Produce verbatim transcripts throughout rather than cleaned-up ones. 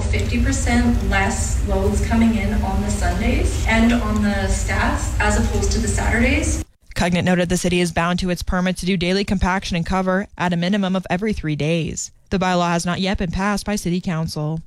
about fifty percent less loads coming in on the Sundays and on the stats as opposed to the Saturdays. Cognate noted the city is bound to its permit to do daily compaction and cover at a minimum of every three days. The bylaw has not yet been passed by City Council.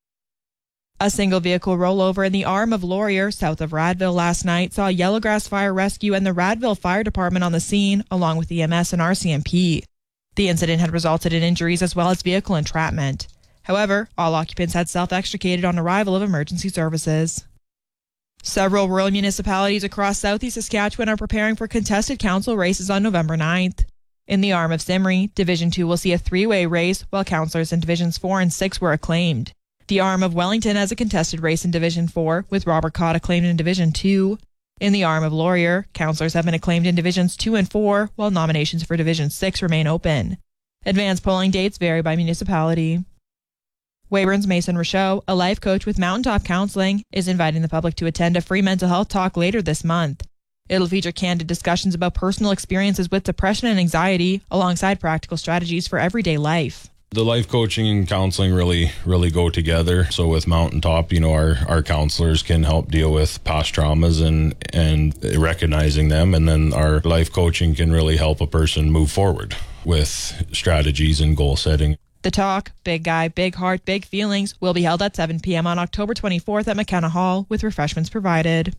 A single vehicle rollover in the arm of Laurier, south of Radville last night, saw Yellowgrass Fire Rescue and the Radville Fire Department on the scene, along with E M S and R C M P. The incident had resulted in injuries as well as vehicle entrapment. However, all occupants had self-extricated on arrival of emergency services. Several rural municipalities across southeast Saskatchewan are preparing for contested council races on November ninth. In the arm of Simri, Division two will see a three-way race, while councillors in Divisions four and six were acclaimed. The arm of Wellington has a contested race in Division four, with Robert Cott acclaimed in Division two. In the arm of Laurier, councillors have been acclaimed in Divisions two and four, while nominations for Division six remain open. Advanced polling dates vary by municipality. Weyburn's Mason Rochot, a life coach with Mountaintop Counseling, is inviting the public to attend a free mental health talk later this month. It'll feature candid discussions about personal experiences with depression and anxiety, alongside practical strategies for everyday life. The life coaching and counseling really, really go together. So with Mountaintop, you know, our, our counselors can help deal with past traumas and, and recognizing them. And then our life coaching can really help a person move forward with strategies and goal setting. The talk, Big Guy, Big Heart, Big Feelings, will be held at seven p.m. on October twenty-fourth at McKenna Hall, with refreshments provided.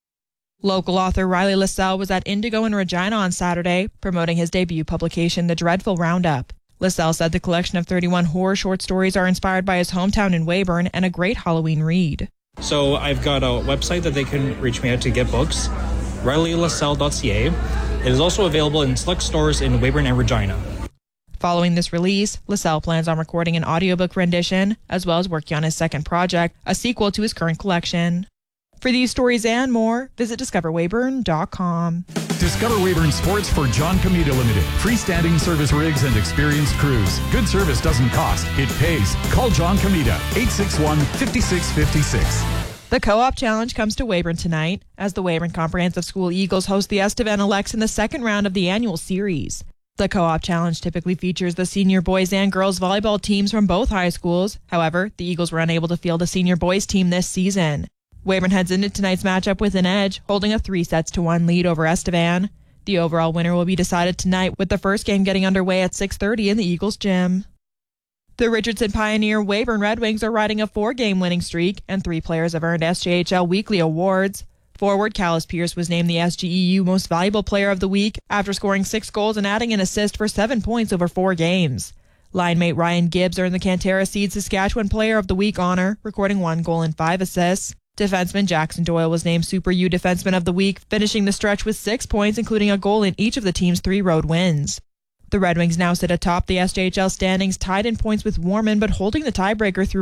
Local author Riley LaSalle was at Indigo in Regina on Saturday, promoting his debut publication, The Dreadful Roundup. LaSalle said the collection of thirty-one horror short stories are inspired by his hometown in Weyburn and a great Halloween read. So I've got a website that they can reach me at to get books, riley lassalle dot c a. It is also available in select stores in Weyburn and Regina. Following this release, LaSalle plans on recording an audiobook rendition, as well as working on his second project, a sequel to his current collection. For these stories and more, visit discover weyburn dot com. Discover Weyburn Sports for John Comita Limited. Freestanding service rigs and experienced crews. Good service doesn't cost, it pays. Call John Comita, eight six one, five six five six. The Co-op Challenge comes to Weyburn tonight, as the Weyburn Comprehensive School Eagles host the Estevan Elects in the second round of the annual series. The Co-op Challenge typically features the senior boys and girls volleyball teams from both high schools. However, the Eagles were unable to field a senior boys team this season. Weyburn heads into tonight's matchup with an edge, holding a three sets to one lead over Estevan. The overall winner will be decided tonight, with the first game getting underway at six thirty in the Eagles gym. The Richardson Pioneer Weyburn Red Wings are riding a four-game winning streak, and three players have earned S J H L weekly awards. Forward Callis Pierce was named the S G E U Most Valuable Player of the Week after scoring six goals and adding an assist for seven points over four games. Line mate Ryan Gibbs earned the Cantera Seed Saskatchewan Player of the Week honor, recording one goal and five assists. Defenseman Jackson Doyle was named Super U Defenseman of the Week, finishing the stretch with six points, including a goal in each of the team's three road wins. The Red Wings now sit atop the S J H L standings, tied in points with Warman, but holding the tiebreaker through